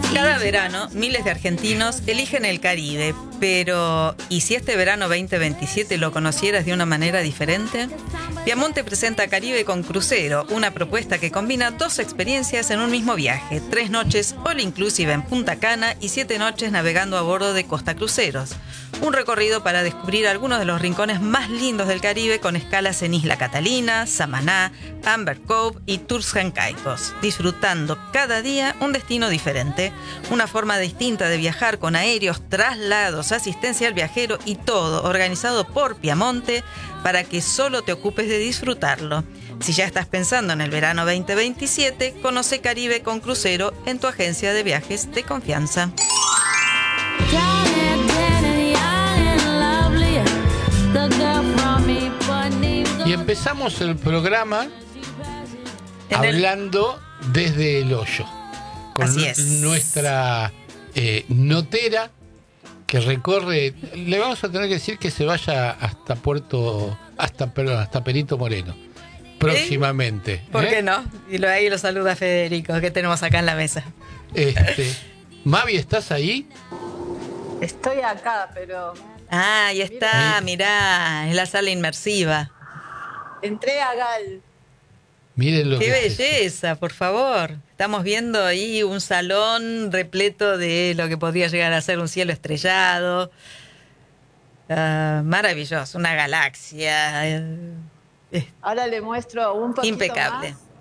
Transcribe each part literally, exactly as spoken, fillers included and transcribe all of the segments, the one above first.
Cada verano, miles de argentinos eligen el Caribe, pero ¿y si este verano veinte veintisiete lo conocieras de una manera diferente? Piamonte presenta Caribe con Crucero, una propuesta que combina dos experiencias en un mismo viaje, tres noches all inclusive en Punta Cana y siete noches navegando a bordo de Costa Cruceros. Un recorrido para descubrir algunos de los rincones más lindos del Caribe con escalas en Isla Catalina, Samaná, Amber Cove y Tours Jancaicos, disfrutando cada día un destino diferente, una forma distinta de viajar con aéreos, traslados, asistencia al viajero y todo organizado por Piamonte para que solo te ocupes de disfrutarlo. Si ya estás pensando en el verano veinte veintisiete, conoce Caribe con Crucero en tu agencia de viajes de confianza. Y empezamos el programa En hablando el... desde el hoyo, con Así es. nuestra eh, notera que recorre. Le vamos a tener que decir que se vaya hasta Puerto, hasta perdón, hasta Perito Moreno próximamente. ¿Eh? ¿Por ¿eh? qué no? Y lo, ahí lo saluda Federico, que tenemos acá en la mesa. Este, Mavi, ¿estás ahí? Estoy acá, pero Ah, ahí está, Ahí. mirá, es la sala inmersiva. entré a Gal. Miren lo ¡Qué que es belleza, por favor! Estamos viendo ahí un salón repleto de lo que podría llegar a ser un cielo estrellado. Ah, maravilloso, una galaxia. eh, eh, Ahora le muestro un poquito impecable. más.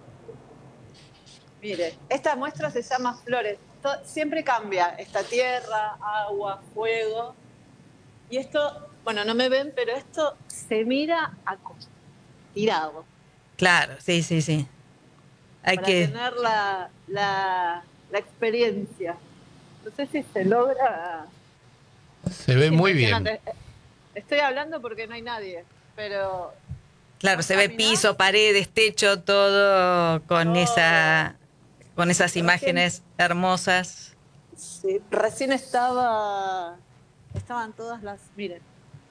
Mire, esta muestra se llama Flores. To- siempre cambia. Esta tierra, agua, fuego. Y esto, bueno, no me ven, pero esto se mira a tirado. Claro, sí, sí, sí. Hay Para que... tener la, la, la experiencia. No sé si se logra. Se ve Es muy bien. impresionante. Estoy hablando porque no hay nadie, pero Claro, se ve caminar. piso, paredes, techo, todo con Todo. esa, con esas Recién- imágenes hermosas. sí, recién estaba, estaban todas las, miren,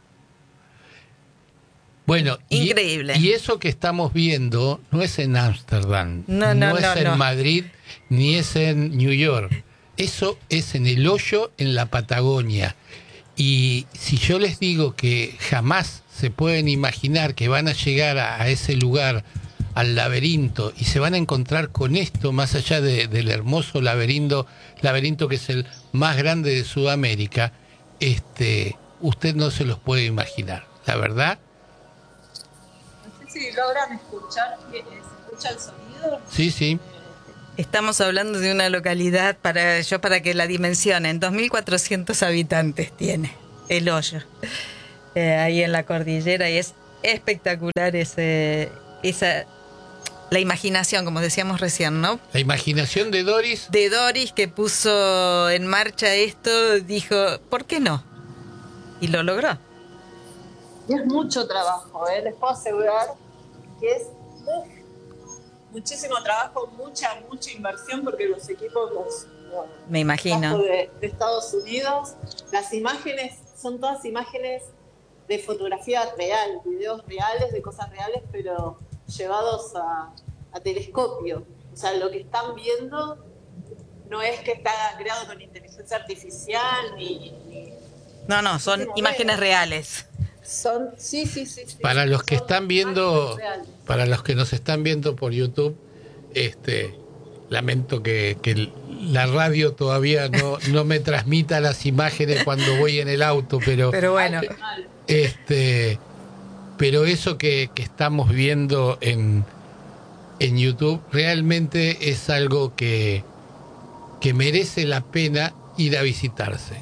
Bueno, y- Increíble. Y, eso que estamos viendo no es en Ámsterdam, No, no, es no, en no. Madrid, ni es en New York. Eso es en el hoyo, en la Patagonia. Y si yo les digo que jamás se pueden imaginar que van a llegar a, a ese lugar, al laberinto, y se van a encontrar con esto, más allá de- del hermoso laberinto, laberinto que es el más grande de Sudamérica, este, usted no se los puede imaginar, la verdad. no sé si logran escuchar, ¿se escucha el sonido? Sí, sí. Estamos hablando de una localidad, para yo para que la dimensionen, dos mil cuatrocientos habitantes tiene El Hoyo, eh, ahí en la cordillera, y es espectacular ese, esa, la imaginación, como decíamos recién, ¿no? La imaginación de Doris. De Doris, que puso en marcha esto, dijo, ¿por qué no? Y lo logró. Y es mucho trabajo, ¿eh? Les puedo asegurar que es uf, muchísimo trabajo, mucha, mucha inversión, porque los equipos los, los Me imagino. de, de Estados Unidos, las imágenes son todas imágenes de fotografía real, videos reales, de cosas reales, pero llevados a, a telescopio. O sea, lo que están viendo no es que está creado con inteligencia artificial, ni... ni No, no, son Muchísimo imágenes menos. reales. son, sí, sí, sí, sí. Para los que Son están viendo, imágenes reales. para los que nos están viendo por YouTube, este, lamento que, que la radio todavía no, no me transmita las imágenes cuando voy en el auto, pero, Pero bueno, Ay, qué mal. este, pero eso que, que estamos viendo en, en YouTube realmente es algo que, que merece la pena ir a visitarse.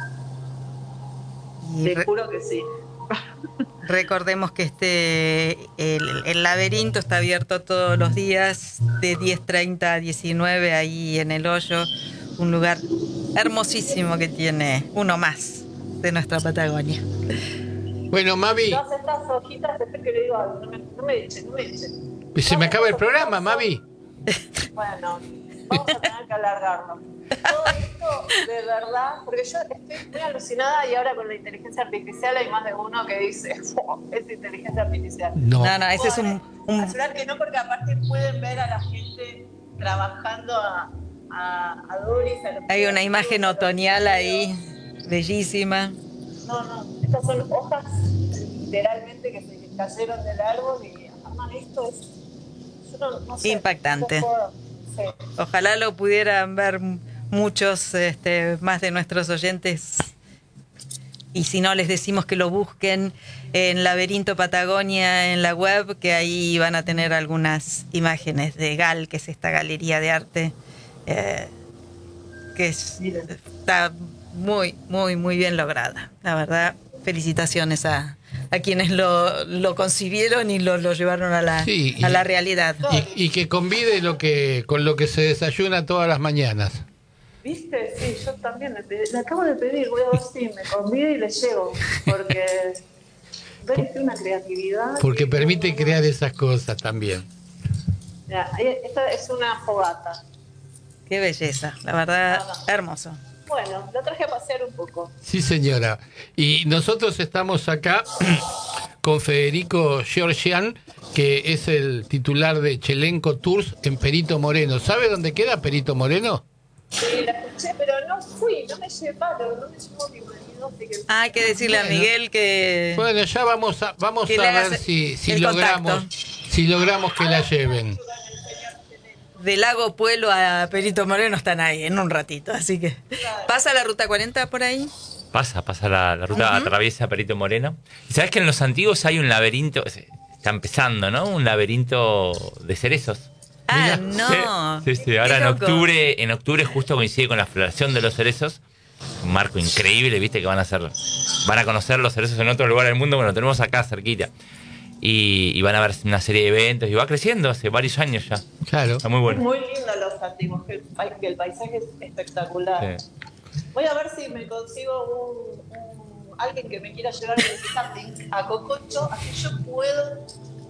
y Te re- juro que sí. recordemos que este el, el laberinto está abierto todos los días de diez treinta a diecinueve ahí en El Hoyo, un lugar hermosísimo que tiene uno más de nuestra Patagonia. Bueno, Mavi, Todas estas hojitas, espera que le digo algo, no me, no me echen, no me echen. se me acaba el programa, Mavi. Bueno, vamos a tener que alargarlo. Todo esto, de verdad, porque yo estoy muy alucinada y ahora con la inteligencia artificial hay más de uno que dice, "Oh, es inteligencia artificial". No, No, no, ese es un, un- Asegurar que no, porque aparte pueden ver a la gente trabajando a, a, a Doris. A los Hay una imagen otoñal ahí, bellísima. No, no, estas son hojas literalmente que se cayeron del árbol y arman esto es... Yo no, no sé, impactante. No puedo, sí. Ojalá lo pudieran ver muchos este, más de nuestros oyentes. Y si no, les decimos que lo busquen en Laberinto Patagonia en la web, que ahí van a tener algunas imágenes de GAL, que es esta galería de arte, eh, que es, está muy, muy, muy bien lograda. La verdad, felicitaciones a, a quienes lo, lo concibieron y lo, lo llevaron a la, sí, y, a la realidad. Y, y que convide lo que, con lo que se desayuna todas las mañanas. ¿Viste? Sí, yo también le, pedí, le acabo de pedir, voy a ver si me convide y le llevo, porque Doris tiene una creatividad. Porque permite crear esas cosas también. Mira, esta es una fogata. Qué belleza, la verdad, no, no. Hermoso. Bueno, lo traje a pasear un poco. Sí, señora. Y nosotros estamos acá con Federico Georgian, que es el titular de Chelenco Tours en Perito Moreno. ¿Sabe dónde queda Perito Moreno? Sí, la escuché, pero no fui, no me llevaron, no me llevó mi marido. Así que... Ah, hay que decirle bueno, a Miguel que... Bueno, ya vamos a, vamos a ver si, si logramos si logramos que la lleven. De Lago Puelo a Perito Moreno están ahí en un ratito, así que... ¿Pasa la ruta cuarenta por ahí? Pasa, pasa la, la ruta, uh-huh. atraviesa Perito Moreno. Y sabes que en los antiguos hay un laberinto, está empezando, ¿no? Un laberinto de cerezos. Ah, no. Sí, sí, sí. Ahora en octubre, en octubre justo coincide con la floración de los cerezos. Un marco increíble, viste, que van a hacer, van a conocer los cerezos en otro lugar del mundo, bueno, lo tenemos acá cerquita. Y, y van a ver una serie de eventos y va creciendo hace varios años ya. Claro. Está muy bueno. Muy lindo los antiguos, que el, que el paisaje es espectacular. Sí. Voy a ver si me consigo un, un alguien que me quiera llevar a Cococho, así yo puedo.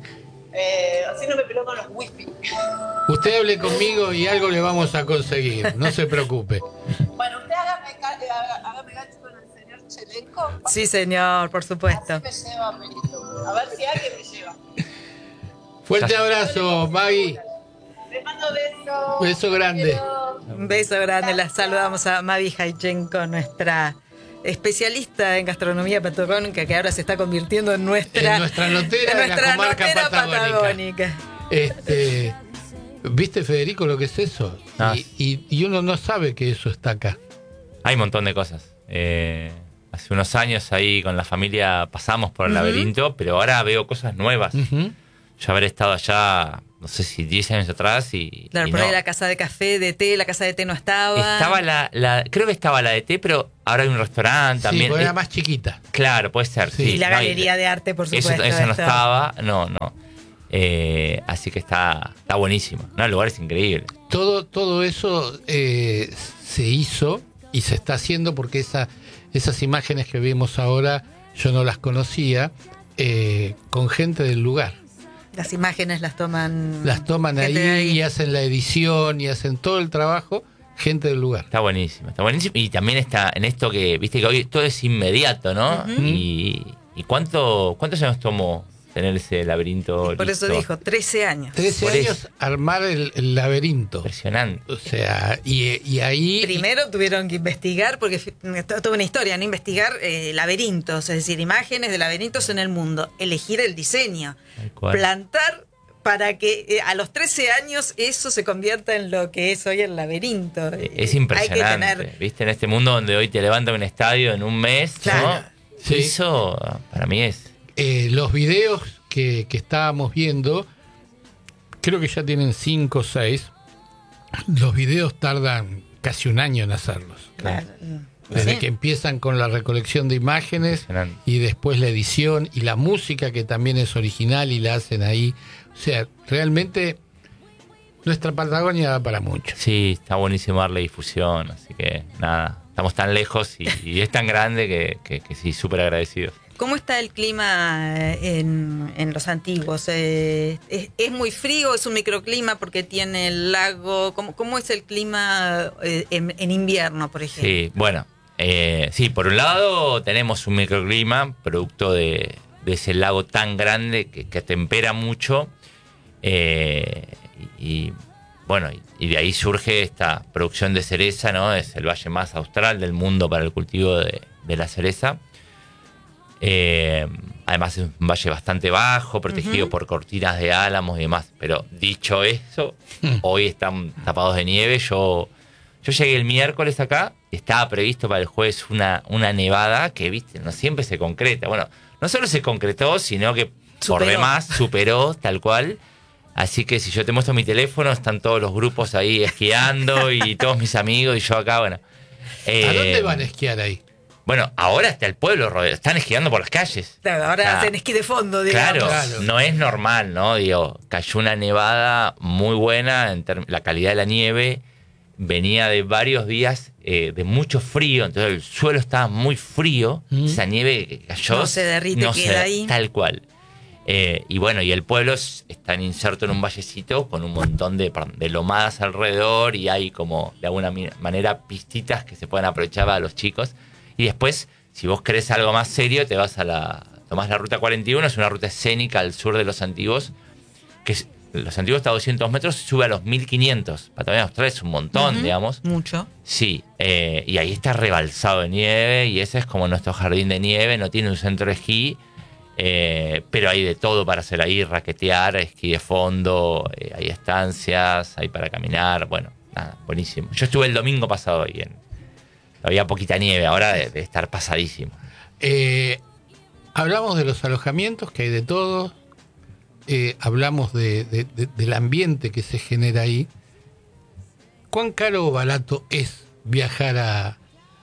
Eh, así no me peleo con los wifi. Usted hable conmigo y algo le vamos a conseguir, no se preocupe. Bueno, usted hágame, hágame gancho con el señor Chelenco. Sí, señor, por supuesto. Así me lleva a Perito. A ver si alguien me lleva. Fuerte abrazo, Maggie. Les mando besos. Beso grande. Un beso grande. La saludamos a Mavi Jaichenko, nuestra especialista en gastronomía patagónica, que ahora se está convirtiendo en nuestra, en nuestra notera, en nuestra de la comarca notera patagónica. patagónica. Este, ¿viste, Federico, lo que es eso? Ah. Y, y, y uno no sabe que eso está acá. Hay un montón de cosas. Eh, hace unos años ahí con la familia pasamos por el uh-huh. laberinto, pero ahora veo cosas nuevas. Uh-huh. Yo habré estado allá, no sé si diez años atrás y... Claro, y por no. ahí la casa de café, de té, la casa de té no estaba. Estaba la, la... Creo que estaba la de té, pero ahora hay un restaurante sí, también. Sí, era más chiquita. Claro, puede ser. Sí. Sí. Y la no, galería y, de arte, por supuesto. Eso, eso no estaba, no, no. Eh, así que está, está buenísimo. No, el lugar es increíble. Todo, todo eso eh, se hizo y se está haciendo porque esa, esas imágenes que vimos ahora yo no las conocía, eh, con gente del lugar. Las imágenes las toman... Las toman ahí, ahí y hacen la edición y hacen todo el trabajo, gente del lugar. Está buenísimo, está buenísimo. Y también está en esto que, viste que hoy todo es inmediato, ¿no? Uh-huh. Y, y cuánto, ¿cuántos años tomó tener ese laberinto? Y por listo? Eso dijo, trece años. trece por años eso. Armar el, el laberinto. Impresionante. O sea, y, y ahí... Primero tuvieron que investigar, porque es toda una historia, ¿no? Investigar eh, laberintos, es decir, imágenes de laberintos en el mundo, elegir el diseño, plantar para que eh, a los trece años eso se convierta en lo que es hoy el laberinto. Es impresionante, hay que tener... ¿viste? En este mundo donde hoy te levantan un estadio en un mes, claro. ¿no? Sí. Eso para mí es... Eh, los videos que, que estábamos viendo, creo que ya tienen cinco o seis. Los videos tardan casi un año en hacerlos. Claro. Desde sí. que empiezan con la recolección de imágenes y después la edición y la música, que también es original y la hacen ahí. O sea, realmente nuestra Patagonia da para mucho. Sí, está buenísimo darle difusión, así que nada, estamos tan lejos y, y es tan grande que, que, que sí, súper agradecidos. ¿Cómo está el clima en, en los antiguos? Eh, ¿es, ¿Es muy frío? ¿Es un microclima porque tiene el lago? ¿Cómo, cómo es el clima eh, en, en invierno, por ejemplo? Sí, bueno, eh, sí, por un lado tenemos un microclima producto de, de ese lago tan grande que, que tempera mucho eh, y, bueno, y, y de ahí surge esta producción de cereza, ¿no? Es el valle más austral del mundo para el cultivo de, de la cereza. Eh, además es un valle bastante bajo, protegido uh-huh. por cortinas de álamos y demás. Pero dicho eso, uh-huh. hoy están tapados de nieve. Yo, yo llegué el miércoles acá y estaba previsto para el jueves una, una nevada que, viste, no siempre se concreta. Bueno, no solo se concretó, sino que superó. Por demás superó tal cual. Así que si yo te muestro mi teléfono, están todos los grupos ahí esquiando y todos mis amigos y yo acá, bueno. Eh, ¿A dónde van a esquiar ahí? Bueno, ahora está el pueblo rodeo, están esquiando por las calles. Claro, ahora ah, hacen esquí de fondo, digamos. Claro, claro, no es normal, ¿no? Digo, cayó una nevada muy buena, en term- la calidad de la nieve venía de varios días eh, de mucho frío, entonces el suelo estaba muy frío, mm. esa nieve que cayó no se derrite, no queda se, ahí. Tal cual. Eh, y bueno, y el pueblo está inserto en un vallecito con un montón de, de lomadas alrededor y hay como de alguna manera pistitas que se pueden aprovechar para los chicos. Y después, si vos querés algo más serio, te vas a la... tomás la ruta cuarenta y uno, es una ruta escénica al sur de Los Antiguos, que es, Los Antiguos está a doscientos metros y sube a los mil quinientos. Patagonia Austral es un montón, uh-huh, digamos. Mucho. Sí, eh, y ahí está rebalsado de nieve y ese es como nuestro jardín de nieve, no tiene un centro de esquí. Eh, pero hay de todo para hacer ahí, raquetear, esquí de fondo, eh, hay estancias, hay para caminar, bueno, nada, buenísimo. Yo estuve el domingo pasado ahí, en, había poquita nieve, ahora de, de estar pasadísimo. Eh, hablamos de los alojamientos, que hay de todo, eh, hablamos de, de, de, del ambiente que se genera ahí. ¿Cuán caro o barato es viajar a,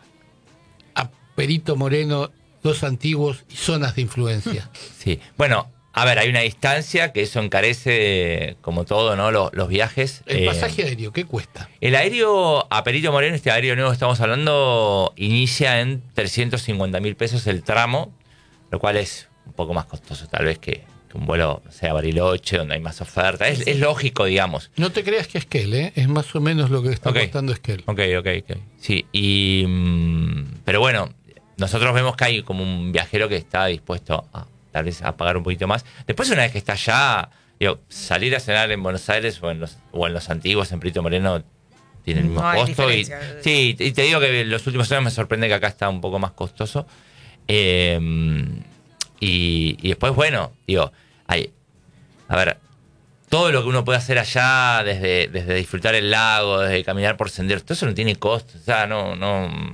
a Perito Moreno, Los Antiguos y zonas de influencia? Sí, bueno, a ver, hay una distancia que eso encarece, como todo, ¿no? Los, los viajes. El eh, pasaje aéreo, ¿qué cuesta? El aéreo a Perito Moreno, este aéreo nuevo que estamos hablando, inicia en trescientos cincuenta mil pesos el tramo, lo cual es un poco más costoso tal vez que, que un vuelo, o sea, a Bariloche, donde hay más oferta. Es, es lógico, digamos. No te creas que es Esquel, ¿eh? Es más o menos lo que está okay. costando Esquel. Ok, ok, ok. Sí, y... pero bueno... Nosotros vemos que hay como un viajero que está dispuesto a tal vez a pagar un poquito más. Después, una vez que está allá, digo, salir a cenar en Buenos Aires o en los, o en los Antiguos, en Perito Moreno, tiene el mismo no costo. Y, sí, y te digo que en los últimos años me sorprende que acá está un poco más costoso. Eh, y, y después, bueno, digo, hay, a ver, todo lo que uno puede hacer allá, desde, desde disfrutar el lago, desde caminar por senderos, todo eso no tiene costo. O sea, no... no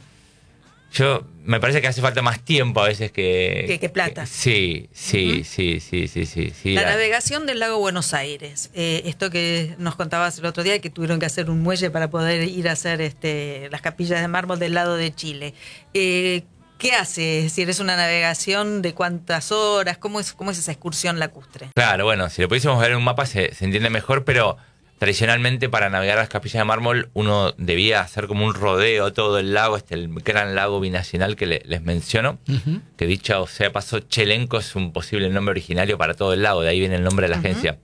Yo, me parece que hace falta más tiempo a veces que... Que, que plata. Que, sí, sí, uh-huh. sí, sí, sí, sí, sí. La, la navegación del lago Buenos Aires. Eh, esto que nos contabas el otro día, que tuvieron que hacer un muelle para poder ir a hacer este, las capillas de mármol del lado de Chile. Eh, ¿Qué hace? Es decir, ¿es una navegación de cuántas horas? ¿Cómo es, cómo es esa excursión lacustre? Claro, bueno, si lo pudiésemos ver en un mapa se, se entiende mejor, pero... Tradicionalmente, para navegar las capillas de mármol, uno debía hacer como un rodeo todo el lago, este el gran lago binacional que le, les menciono, uh-huh. que dicho sea paso, Chelenco es un posible nombre originario para todo el lago, de ahí viene el nombre de la uh-huh. agencia.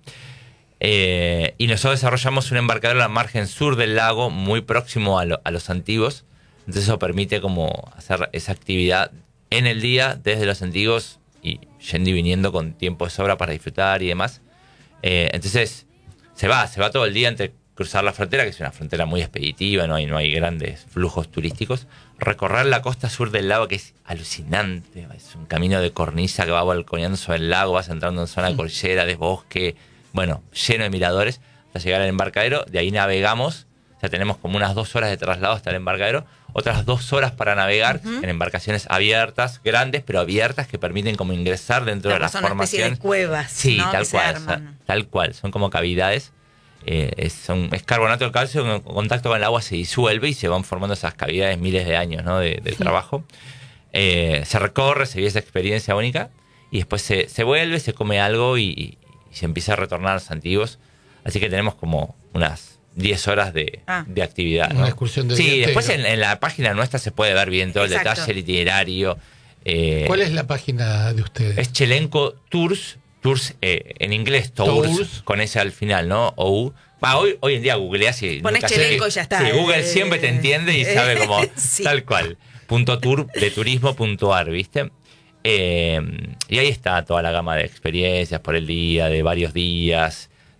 Eh, y nosotros desarrollamos un embarcadero a la margen sur del lago, muy próximo a, lo, a Los Antiguos, entonces eso permite como hacer esa actividad en el día, desde Los Antiguos, y yendo y viniendo con tiempo de sobra para disfrutar y demás. Eh, entonces... Se va, se va todo el día entre cruzar la frontera, que es una frontera muy expeditiva, no hay, no hay grandes flujos turísticos, recorrer la costa sur del lago, que es alucinante, es un camino de cornisa que va balconeando sobre el lago, vas entrando en zona de cordillera, de bosque, bueno, lleno de miradores, hasta llegar al embarcadero, de ahí navegamos, o sea, tenemos como unas dos horas de traslado hasta el embarcadero, otras dos horas para navegar uh-huh. en embarcaciones abiertas, grandes, pero abiertas, que permiten como ingresar dentro pero de las son formaciones. Una especie de cuevas, sí, ¿no? tal que cual, o sea, tal cual, son como cavidades. Eh, es, son, es carbonato de calcio, en contacto con el agua se disuelve y se van formando esas cavidades miles de años, ¿no? de, de sí. trabajo. Eh, se recorre, se vive esa experiencia única y después se, se vuelve, se come algo y, y se empieza a retornar a Los Antiguos. Así que tenemos como unas diez horas de, ah. de actividad, ¿no? Una excursión de Sí, después en, en la página nuestra se puede ver bien todo Exacto. el detalle, el itinerario. Eh, ¿Cuál es la página de ustedes? Es Chelenco Tours. Tours, eh, en inglés, Tours, Tours, con ese al final, ¿no? O Va, hoy, hoy en día googleás y... Pones Chelenco y ya está. Sí, Google eh, siempre te entiende y sabe como sí. tal cual. Punto tour de turismo punto ar, ¿viste? Eh, y ahí está toda la gama de experiencias por el día, de varios días,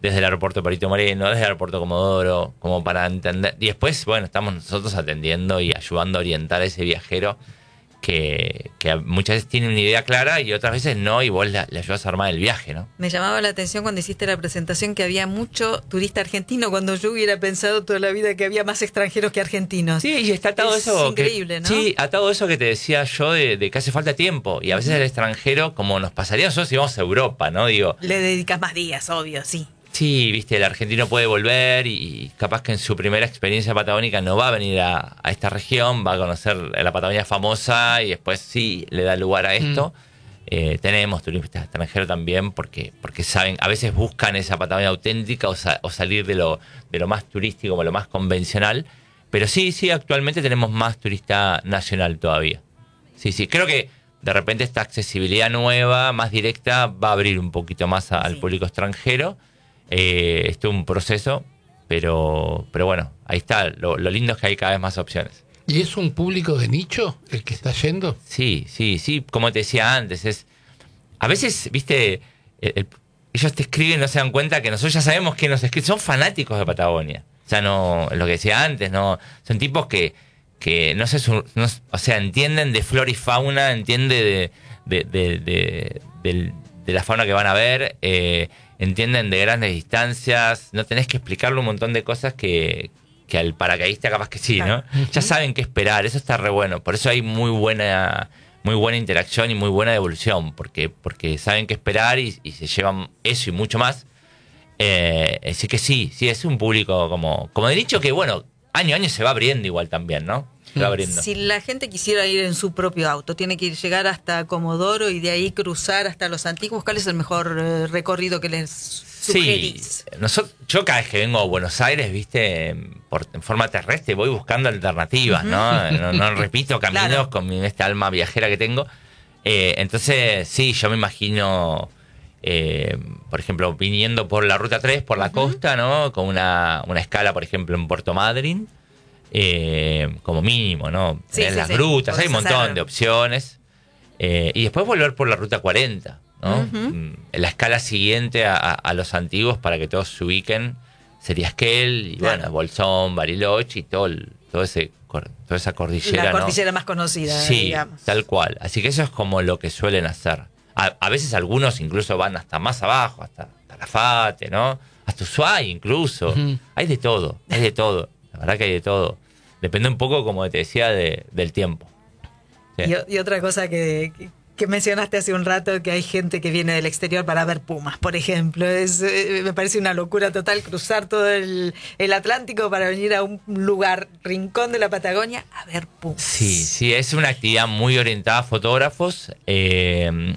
desde el aeropuerto Perito Moreno, desde el aeropuerto Comodoro, como para entender. Y después, bueno, estamos nosotros atendiendo y ayudando a orientar a ese viajero que, que muchas veces tiene una idea clara y otras veces no, y vos le, le ayudas a armar el viaje, ¿no? Me llamaba la atención cuando hiciste la presentación que había mucho turista argentino, cuando yo hubiera pensado toda la vida que había más extranjeros que argentinos. Sí, y está atado es eso. increíble, que, ¿no? Sí, atado eso que te decía yo de, de que hace falta tiempo. Y a veces el extranjero, como nos pasaría a nosotros si vamos a Europa, ¿no? Digo. Le dedicas más días, obvio, sí. Sí, viste, el argentino puede volver y capaz que en su primera experiencia patagónica no va a venir a, a esta región, va a conocer la Patagonia famosa y después sí le da lugar a esto. Mm. Eh, tenemos turistas extranjeros también porque porque saben, a veces buscan esa Patagonia auténtica o, sa, o salir de lo, de lo más turístico, como lo más convencional. Pero sí, sí, actualmente tenemos más turista nacional todavía. Sí, sí, creo que de repente esta accesibilidad nueva, más directa, va a abrir un poquito más a, al sí. público extranjero. Eh, esto es un proceso, pero pero bueno, ahí está. Lo, lo lindo es que hay cada vez más opciones. ¿Y es un público de nicho el que está yendo? Sí, sí, sí. Como te decía antes, es a veces, viste, el, el, ellos te escriben y no se dan cuenta que nosotros ya sabemos que nos escriben. Son fanáticos de Patagonia. O sea, no, lo que decía antes, no, son tipos que, que no sé, no, o sea, entienden de flora y fauna, entienden de, de, de, de, de, de la fauna que van a ver. Eh, entienden de grandes distancias, no tenés que explicarle un montón de cosas que, que al paracaidista capaz que sí, ¿no? Uh-huh. Ya saben qué esperar, eso está re bueno, por eso hay muy buena muy buena interacción y muy buena devolución, porque, porque saben qué esperar y, y se llevan eso y mucho más. Eh, así que sí, sí, es un público como, como de nicho que, bueno, año a año se va abriendo igual también, ¿no? Se va abriendo. Si la gente quisiera ir en su propio auto, tiene que llegar hasta Comodoro y de ahí cruzar hasta Los Antiguos. ¿Cuál es el mejor eh, recorrido que les sugerís? Sí, nosotros, yo cada vez que vengo a Buenos Aires, viste, por, en forma terrestre, voy buscando alternativas, uh-huh. ¿no? ¿no? No repito caminos claro. con mi, esta alma viajera que tengo. Eh, entonces, sí, yo me imagino, eh, por ejemplo, viniendo por la Ruta tres, por la uh-huh. costa, ¿no? Con una, una escala, por ejemplo, en Puerto Madryn. Eh, como mínimo, ¿no? Sí, en sí, las sí. grutas, Podés hay un montón hacer... de opciones. Eh, y después volver por la ruta cuarenta, ¿no? Uh-huh. La escala siguiente a, a, a los antiguos para que todos se ubiquen sería Esquel, y claro. bueno, Bolsón, Bariloche y todo, el, todo ese, toda esa cordillera. La cordillera ¿no? más conocida, sí, digamos. Tal cual. Así que eso es como lo que suelen hacer. A, a veces algunos incluso van hasta más abajo, hasta Calafate, ¿no? Hasta Ushuaia incluso. Uh-huh. Hay de todo, hay de todo. La verdad que hay de todo. Depende un poco, como te decía, de, del tiempo. Sí. Y, y otra cosa que, que, que mencionaste hace un rato, que hay gente que viene del exterior para ver pumas, por ejemplo. Es, eh, me parece una locura total cruzar todo el, el Atlántico para venir a un lugar, rincón de la Patagonia, a ver pumas. Sí, sí, es una actividad muy orientada a fotógrafos. Eh,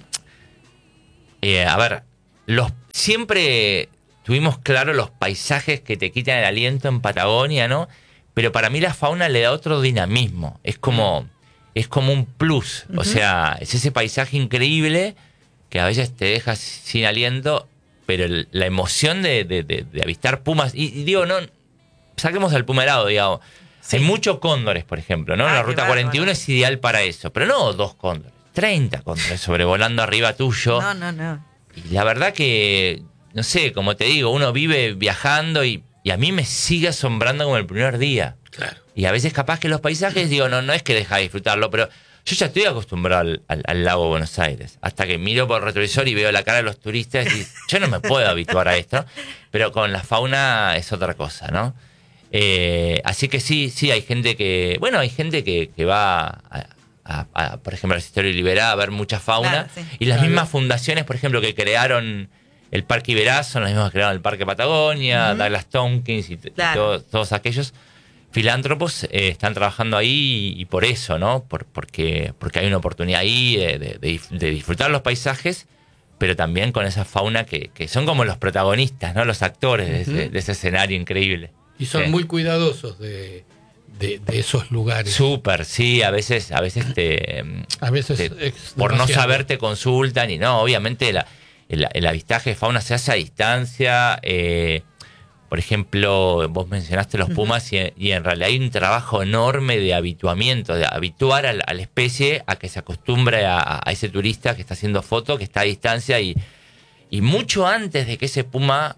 eh, a ver, los siempre tuvimos claro los paisajes que te quitan el aliento en Patagonia, ¿no? Pero para mí la fauna le da otro dinamismo. Es como, es como un plus. Uh-huh. O sea, es ese paisaje increíble que a veces te deja sin aliento, pero el, la emoción de, de, de, de avistar pumas. Y, y digo, no, saquemos al puma helado, digamos. Sí. Hay muchos cóndores, por ejemplo, ¿no? Ah, la ruta cuarenta y uno es ideal para eso. Pero no dos cóndores, treinta cóndores sobrevolando arriba tuyo. No, no, no. Y la verdad que, no sé, como te digo, uno vive viajando y Y a mí me sigue asombrando como el primer día. Claro. Y a veces capaz que los paisajes, digo, no, no es que deja de disfrutarlo, pero yo ya estoy acostumbrado al, al, al lago de Buenos Aires. Hasta que miro por el retrovisor y veo la cara de los turistas y yo no me puedo habituar a esto. Pero con la fauna es otra cosa, ¿no? Eh, así que sí, sí, hay gente que... Bueno, hay gente que, que va, a, a, a, por ejemplo, al Historia Liberá a ver mucha fauna. Claro, sí. Y las claro. mismas fundaciones, por ejemplo, que crearon... El Parque Iberazo, son los mismos que crearon el Parque Patagonia, uh-huh. Douglas Tompkins y, claro. y todo, todos aquellos filántropos eh, están trabajando ahí y, y por eso, ¿no? Por, porque, porque hay una oportunidad ahí de, de, de, de disfrutar los paisajes, pero también con esa fauna que, que son como los protagonistas, ¿no? Los actores uh-huh. de, ese, de ese escenario increíble. Y son sí. muy cuidadosos de, de, de esos lugares. Súper, sí, a veces, a veces te... a veces te, por no saber te consultan y no, obviamente la... El, el avistaje de fauna se hace a distancia. Eh, por ejemplo, vos mencionaste los pumas y, y en realidad hay un trabajo enorme de habituamiento, de habituar a la, a la especie a que se acostumbre a, a ese turista que está haciendo foto, que está a distancia y, y mucho antes de que ese puma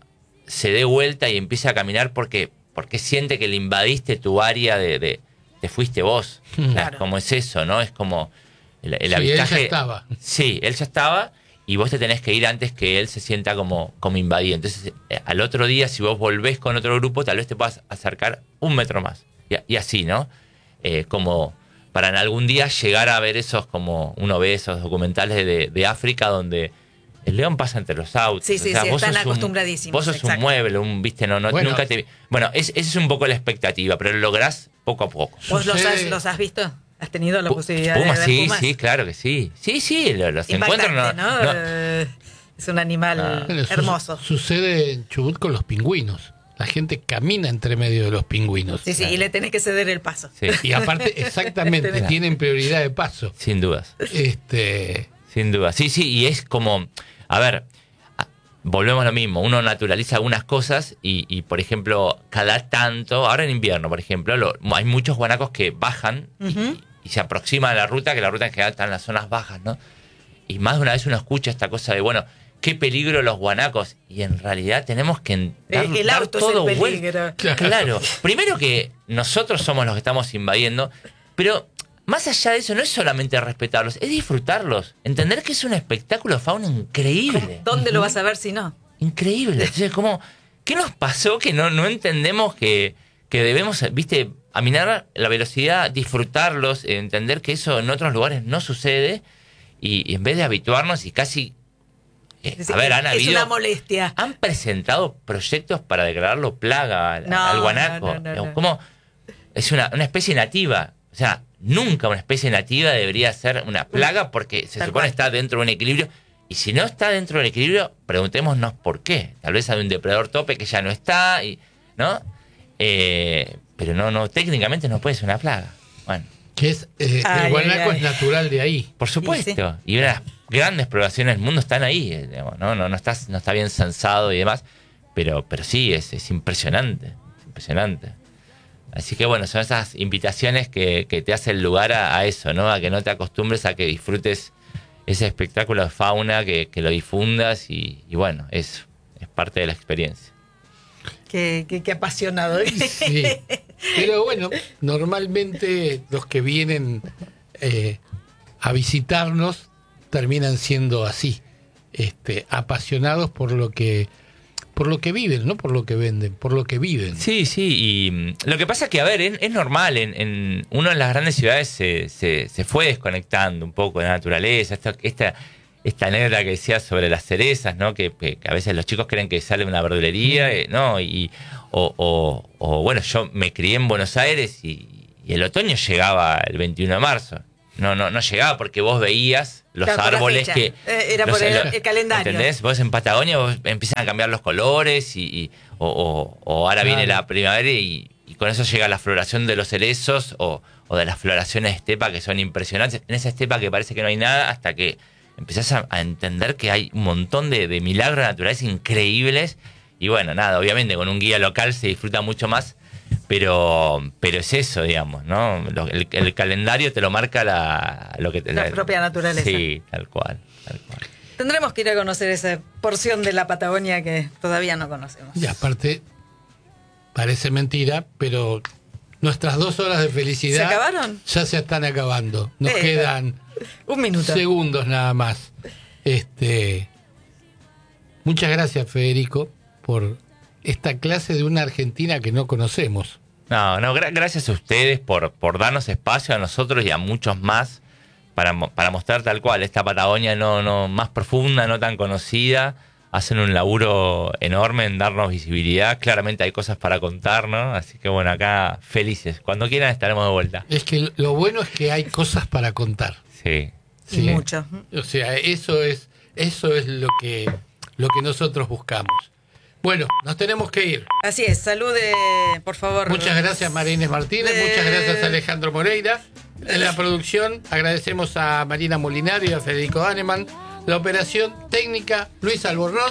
se dé vuelta y empiece a caminar porque, porque siente que le invadiste tu área de... de te fuiste vos. Claro. O sea, como es eso, ¿no? Es como el, el Sí, avistaje. él ya estaba. Sí, él ya estaba y vos te tenés que ir antes que él se sienta como, como invadido. Entonces, eh, al otro día, si vos volvés con otro grupo, tal vez te puedas acercar un metro más. Y, y así, ¿no? Eh, como para en algún día llegar a ver esos, como uno ve esos documentales de, de África donde el león pasa entre los autos. Sí, sí, o sea, sí, vos están sos un- acostumbradísimos, Vos sos exacto. un mueble, un, viste, no, no, Bueno. nunca te... Bueno, es, esa es un poco la expectativa, pero lo lográs poco a poco. ¿Vos los has, Sucede- los has visto? ¿Has tenido la Pu- posibilidad Pumas, de ver sí, pumas? sí, claro que sí. Sí, sí, lo- los Impactante, encuentran. No, ¿no? no- Eh, Es un animal Ah. Bueno, su- hermoso. Sucede en Chubut con los pingüinos. La gente camina entre medio de los pingüinos. Sí, sí, y le tenés que ceder el paso. sí, Y aparte, exactamente, Tenés- tienen prioridad de paso. sin dudas. Este, Sin duda. Sí, sí, y es como, a ver, a- volvemos a lo mismo, uno naturaliza algunas cosas y, y, por ejemplo, cada tanto, ahora en invierno, por ejemplo, lo- hay muchos guanacos que bajan y- Ujú. y, y se aproximan a la ruta, que la ruta en general está en las zonas bajas, ¿no? Y más de una vez uno escucha esta cosa de, bueno, qué peligro los guanacos, y en realidad tenemos que dar, El- el dar auto es todo el vuelta. peligro. Claro. Claro, primero que nosotros somos los que estamos invadiendo, pero más allá de eso no es solamente respetarlos, es disfrutarlos, entender que es un espectáculo de fauna increíble. ¿Dónde lo vas a ver si no? Increíble. Entonces, como, ¿qué nos pasó que no, no entendemos que, que debemos, viste, aminar la velocidad, disfrutarlos, entender que eso en otros lugares no sucede, y, y en vez de habituarnos y casi... eh, Es, a ver, han es habido... una molestia. Han presentado proyectos para declararlo plaga al, No, al guanaco. no, no, no, no. Como es una, una especie nativa. O sea, nunca una especie nativa debería ser una plaga porque se Tal supone cual. está dentro de un equilibrio. Y si no está dentro del equilibrio, preguntémonos por qué. Tal vez hay un depredador tope que ya no está, y, ¿no? Eh, pero no, no, técnicamente no puede ser una plaga. Bueno, que es eh, Ay, el guanaco ay, ay. es natural de ahí. por supuesto. Sí, sí. Y una de las grandes poblaciones del mundo están ahí. eh, digamos, ¿no? No, no, está, no está bien censado y demás. Pero, pero sí, es, es impresionante. Es impresionante. Así que bueno, son esas invitaciones que, que te hacen lugar a, a eso, ¿no? A que no te acostumbres, a que disfrutes ese espectáculo de fauna, que, que lo difundas y, y bueno, eso es parte de la experiencia. Qué, qué- qué apasionado. Sí. Pero bueno, normalmente los que vienen eh, a visitarnos terminan siendo así, este, apasionados por lo que por lo que viven, no por lo que venden, por lo que viven. Sí, sí, y mm, lo que pasa es que, a ver, es, es normal, en, en uno en las grandes ciudades se, se, se fue desconectando un poco de la naturaleza, esta, esta, esta anécdota que decías sobre las cerezas, ¿no? Que, que a veces los chicos creen que sale de una verdulería, eh, ¿no? Y, o, o, o, bueno, yo me crié en Buenos Aires y, y el otoño llegaba el veintiuno de marzo. No, no, no llegaba porque vos veías los Claro, por la árboles fecha. que... Eh, era los- por el, lo- el calendario. ¿Entendés? Vos en Patagonia vos empiezan a cambiar los colores y, y- o, o- o ahora Claro. viene la primavera y, y con eso llega la floración de los cerezos o, o de las floraciones de estepa que son impresionantes. En esa estepa que parece que no hay nada hasta que empezás a, a entender que hay un montón de, de milagros naturales increíbles y bueno, nada, obviamente con un guía local se disfruta mucho más. Pero, pero es eso, digamos, ¿no? Lo- el, el calendario te lo marca la, lo que te- La propia naturaleza. Sí, tal cual, tal cual. Tendremos que ir a conocer esa porción de la Patagonia que todavía no conocemos. Y aparte, parece mentira, pero nuestras dos horas de felicidad ¿Se acabaron? ya se están acabando. Nos Eh, quedan Un minuto. segundos nada más. Este, muchas gracias, Federico, por esta clase de una Argentina que no conocemos. No, no, gra- gracias a ustedes por, por darnos espacio a nosotros y a muchos más para, mo- para mostrar tal cual esta Patagonia no, no más profunda, no tan conocida. Hacen un laburo enorme en darnos visibilidad. Claramente hay cosas para contar, ¿no? Así que bueno, acá felices. Cuando quieran estaremos de vuelta. Es que lo bueno es que hay cosas para contar. Sí. Y Sí. mucho. O sea, eso es, eso es lo que, lo que nosotros buscamos. Bueno, nos tenemos que ir. Así es, salude, por favor. Muchas gracias, María Inés Martínez. Eh. Muchas gracias, Alejandro Moreira. En la producción agradecemos a Marina Molinari y a Federico Hahnemann. La operación técnica, Luis Albornoz.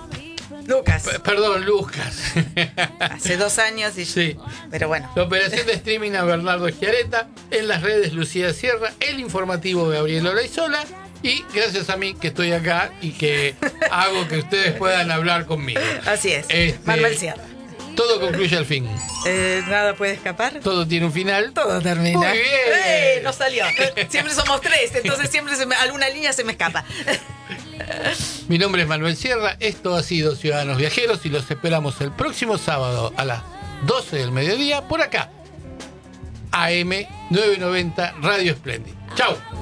Lucas, P- perdón, Lucas. hace dos años y Sí. pero bueno. La operación de streaming a Bernardo Schiaretta. En las redes, Lucía Sierra. El informativo, Gabriel Olaizola. Y gracias a mí que estoy acá y que hago que ustedes puedan hablar conmigo. Así es. Este, Manuel Sierra. Todo concluye al fin. Eh, nada puede escapar. Todo tiene un final. Todo termina. Muy bien. ¡Eh! Nos salió. Siempre somos tres, entonces siempre se me, alguna línea se me escapa. Mi nombre es Manuel Sierra. Esto ha sido Ciudadanos Viajeros y los esperamos el próximo sábado a las doce del mediodía por acá. A M novecientos noventa Radio Splendid. Chau.